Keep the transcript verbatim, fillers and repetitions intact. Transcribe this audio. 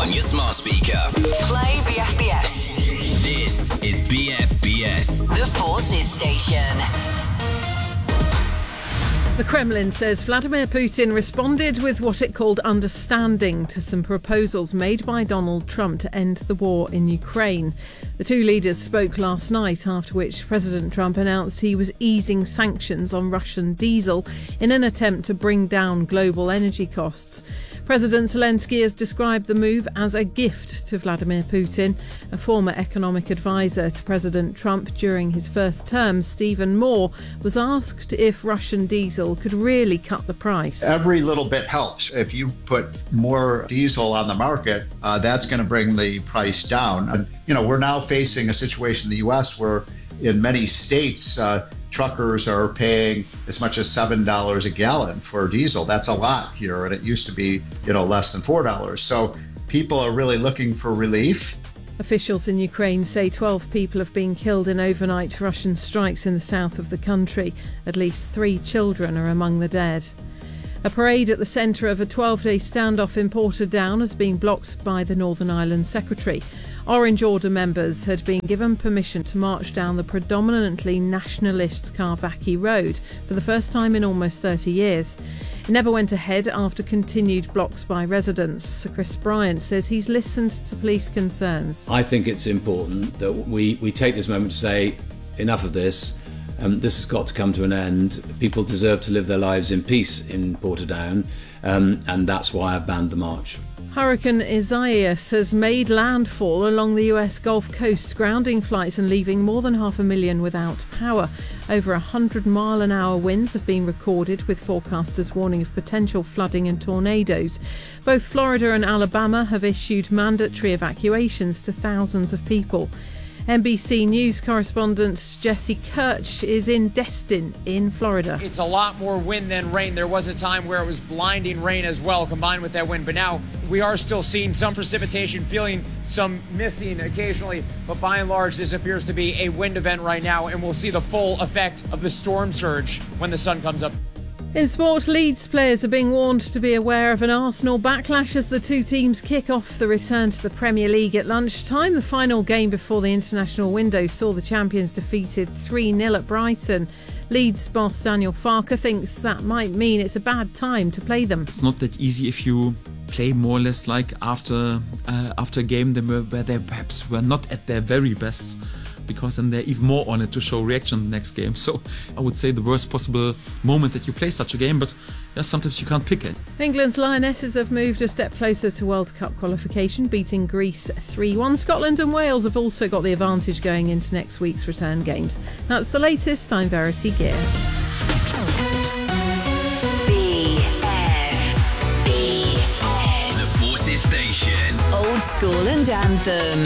on your smart speaker. Play B F B S. This is B F B S, The Forces Station. The Kremlin says Vladimir Putin responded with what it called understanding to some proposals made by Donald Trump to end the war in Ukraine. The two leaders spoke last night, after which President Trump announced he was easing sanctions on Russian diesel in an attempt to bring down global energy costs. President Zelensky has described the move as a gift to Vladimir Putin. A former economic advisor to President Trump during his first term, Stephen Moore, was asked if Russian diesel could really cut the price. Every little bit helps. If you put more diesel on the market, uh, that's going to bring the price down. And, you know, we're now facing a situation in the U S where in many states, uh, truckers are paying as much as seven dollars a gallon for diesel. That's a lot here, and it used to be, you know, less than four dollars. So people are really looking for relief. Officials in Ukraine say twelve people have been killed in overnight Russian strikes in the south of the country. At least three children are among the dead. A parade at the centre of a twelve-day standoff in Portadown has been blocked by the Northern Ireland Secretary. Orange Order members had been given permission to march down the predominantly nationalist Carvackie Road for the first time in almost thirty years. It never went ahead after continued blocks by residents. Sir Chris Bryant says he's listened to police concerns. I think it's important that we, we take this moment to say enough of this. Um, this has got to come to an end. People deserve to live their lives in peace in Portadown, um, and that's why I banned the march. Hurricane Isaias has made landfall along the U S Gulf Coast, grounding flights and leaving more than half a million without power. Over one hundred mile an hour winds have been recorded, with forecasters warning of potential flooding and tornadoes. Both Florida and Alabama have issued mandatory evacuations to thousands of people. N B C News correspondent Jesse Kirch is in Destin in Florida. It's a lot more wind than rain. There was a time where it was blinding rain as well, combined with that wind. But now we are still seeing some precipitation, feeling some misting occasionally. But by and large, this appears to be a wind event right now, and we'll see the full effect of the storm surge when the sun comes up. In sport, Leeds players are being warned to be aware of an Arsenal backlash as the two teams kick off the return to the Premier League at lunchtime. The final game before the international window saw the champions defeated three nil at Brighton. Leeds boss Daniel Farke thinks that might mean it's a bad time to play them. It's not that easy if you play more or less like after uh, after a game they were, where they perhaps were not at their very best, because then they're even more on it to show reaction the next game. So I would say the worst possible moment that you play such a game, but yeah, sometimes you can't pick it. England's Lionesses have moved a step closer to World Cup qualification, beating Greece three one. Scotland and Wales have also got the advantage going into next week's return games. That's the latest. I'm Verity Gear. B F B S. The Forces Station. Old School and Anthem.